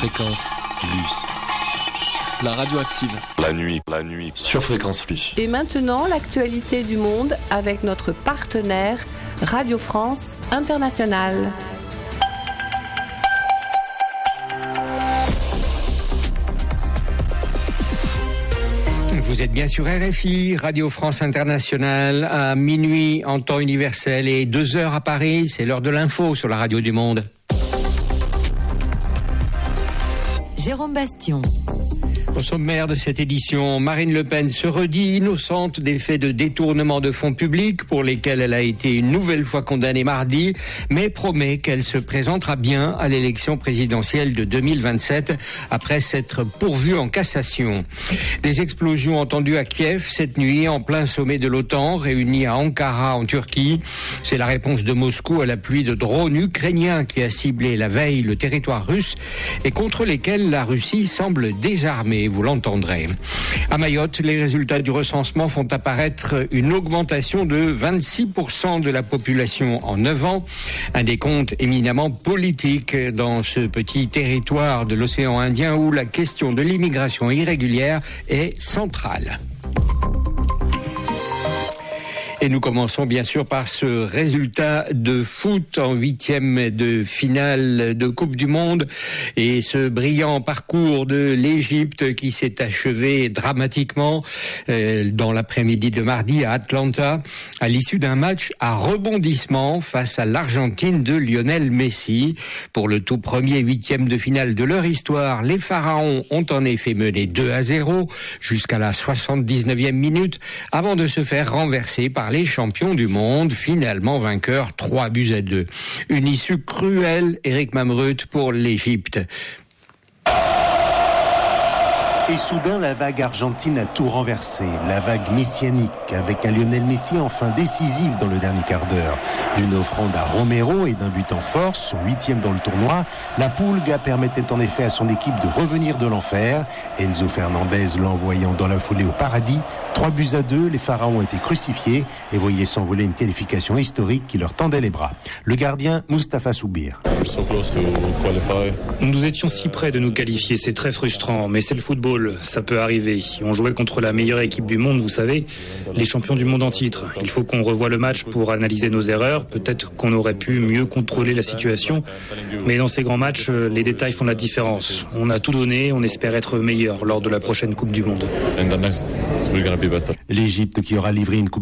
Fréquence Plus. La radio active. La nuit. Sur Fréquence Plus. Et maintenant, l'actualité du monde avec notre partenaire Radio France Internationale. Vous êtes bien sur RFI, Radio France Internationale, à minuit en temps universel et 2h à Paris. C'est l'heure de l'info sur la radio du monde. Jérôme Bastion. Au sommaire de cette édition, Marine Le Pen se redit innocente des faits de détournement de fonds publics pour lesquels elle a été une nouvelle fois condamnée mardi, mais promet qu'elle se présentera bien à l'élection présidentielle de 2027 après s'être pourvue en cassation. Des explosions entendues à Kiev cette nuit en plein sommet de l'OTAN réuni à Ankara en Turquie. C'est la réponse de Moscou à la pluie de drones ukrainiens qui a ciblé la veille le territoire russe et contre lesquels la Russie semble désarmée. Vous l'entendrez. À Mayotte, les résultats du recensement font apparaître une augmentation de 26% de la population en 9 ans. Un décompte éminemment politique dans ce petit territoire de l'océan Indien où la question de l'immigration irrégulière est centrale. Et nous commençons bien sûr par ce résultat de foot en 8e de finale de Coupe du Monde et ce brillant parcours de l'Égypte qui s'est achevé dramatiquement dans l'après-midi de mardi à Atlanta à l'issue d'un match à rebondissement face à l'Argentine de Lionel Messi. Pour le tout premier 8e de finale de leur histoire, les Pharaons ont en effet mené 2-0 jusqu'à la 79e minute avant de se faire renverser par les champions du monde, finalement vainqueurs 3-2. Une issue cruelle, Eric Mamrut, pour l'Égypte. Et soudain, la vague argentine a tout renversé. La vague messianique, avec un Lionel Messi enfin décisif dans le dernier quart d'heure. D'une offrande à Romero et d'un but en force, son 8e dans le tournoi, la Pulga permettait en effet à son équipe de revenir de l'enfer. Enzo Fernandez l'envoyant dans la foulée au paradis. 3-2, les Pharaons ont été crucifiés et voyaient s'envoler une qualification historique qui leur tendait les bras. Le gardien, Mustapha Soubir. Nous étions si près de nous qualifier, c'est très frustrant, mais c'est le football. Ça peut arriver. On jouait contre la meilleure équipe du monde, vous savez, les champions du monde en titre. Il faut qu'on revoie le match pour analyser nos erreurs. Peut-être qu'on aurait pu mieux contrôler la situation. Mais dans ces grands matchs, les détails font la différence. On a tout donné, on espère être meilleur lors de la prochaine Coupe du Monde. L'Égypte qui aura livré une Coupe